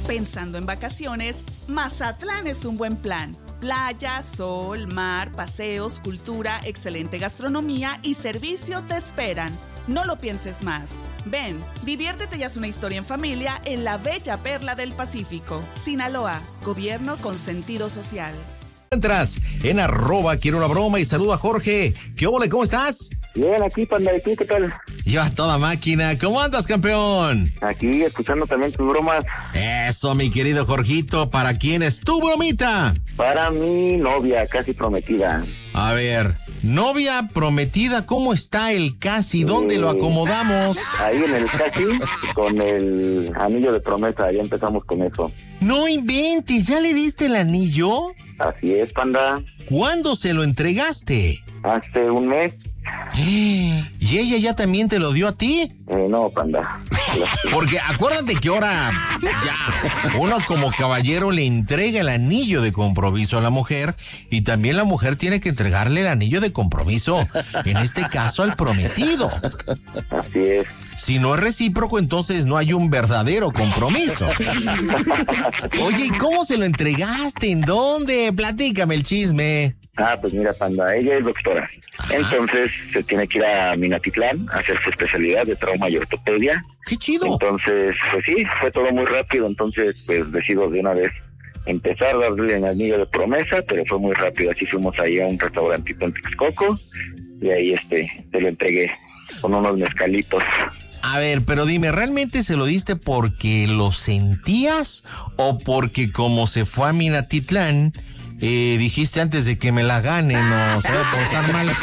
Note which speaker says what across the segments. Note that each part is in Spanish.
Speaker 1: Pensando en vacaciones, Mazatlán es un buen plan. Playa, sol, mar, paseos, cultura, excelente gastronomía y servicio te esperan. No lo pienses más. Ven, diviértete y haz una historia en familia en la bella perla del Pacífico. Sinaloa, gobierno con sentido social.
Speaker 2: Entras en @quiero una broma y saludo a Jorge. ¿Qué ole? ¿Cómo estás?
Speaker 3: Bien, aquí, panda, ¿y tú qué tal?
Speaker 2: Yo a toda máquina. ¿Cómo andas, campeón?
Speaker 3: Aquí, escuchando también tus bromas.
Speaker 2: Eso, mi querido Jorgito. ¿Para quién es tu bromita?
Speaker 3: Para mi novia, casi prometida.
Speaker 2: A ver, novia prometida, ¿cómo está el casi? ¿Dónde lo acomodamos?
Speaker 3: Ahí en el casi, con el anillo de promesa, ya empezamos con eso.
Speaker 2: No inventes, ¿ya le diste el anillo?
Speaker 3: Así es, panda.
Speaker 2: ¿Cuándo se lo entregaste?
Speaker 3: Hace un mes.
Speaker 2: ¿Y ella ya también te lo dio a ti?
Speaker 3: No, panda.
Speaker 2: Porque acuérdate que ahora ya uno como caballero le entrega el anillo de compromiso a la mujer y también la mujer tiene que entregarle el anillo de compromiso, en este caso al prometido.
Speaker 3: Así es.
Speaker 2: Si no es recíproco, entonces no hay un verdadero compromiso. Oye, ¿y cómo se lo entregaste? ¿En dónde? Platícame el chisme.
Speaker 3: Pues mira, panda, ella es doctora. Entonces se tiene que ir a Minatitlán a hacer su especialidad de trauma y ortopedia.
Speaker 2: ¡Qué chido!
Speaker 3: Entonces, pues sí, fue todo muy rápido. Entonces, pues decido de una vez empezar a darle el anillo de promesa, pero fue muy rápido. Así fuimos ahí a un restaurantito en Texcoco y ahí te lo entregué con unos mezcalitos.
Speaker 2: A ver, pero dime, ¿realmente se lo diste porque lo sentías o porque como se fue a Minatitlán, dijiste antes de que me la gane, no se va a portar mal?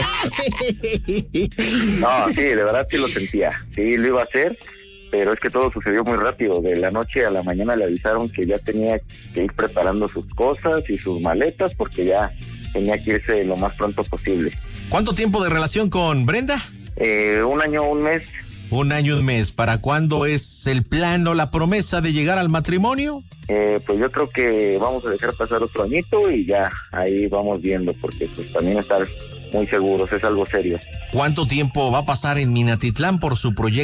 Speaker 3: No, sí, de verdad sí lo sentía. Sí, lo iba a hacer, pero es que todo sucedió muy rápido. De la noche a la mañana le avisaron que ya tenía que ir preparando sus cosas y sus maletas porque ya tenía que irse lo más pronto posible.
Speaker 2: ¿Cuánto tiempo de relación con Brenda?
Speaker 3: 1 año, 1 mes.
Speaker 2: 1 año, 1 mes. ¿Para cuándo es el plan o la promesa de llegar al matrimonio?
Speaker 3: Pues yo creo que vamos a dejar pasar otro añito y ya ahí vamos viendo, porque pues también estar muy seguros es algo serio.
Speaker 2: ¿Cuánto tiempo va a pasar en Minatitlán por su proyecto?